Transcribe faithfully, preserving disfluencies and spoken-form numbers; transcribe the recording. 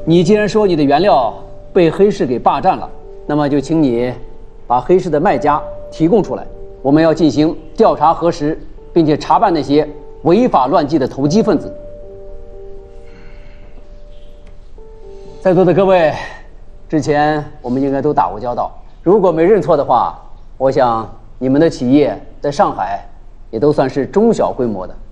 你既然说你的原料被黑市给霸占了，那么就请你把黑市的卖家提供出来，我们要进行调查核实，并且查办那些违法乱纪的投机分子。在座的各位，之前我们应该都打过交道，如果没认错的话，我想你们的企业在上海也都算是中小规模的。